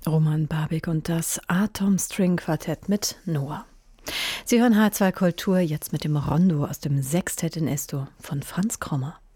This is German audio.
Roman Barbig und das Atom String Quartett mit Noah. Sie hören H2 Kultur jetzt mit dem Rondo aus dem Sextett in Esto von Franz Krommer.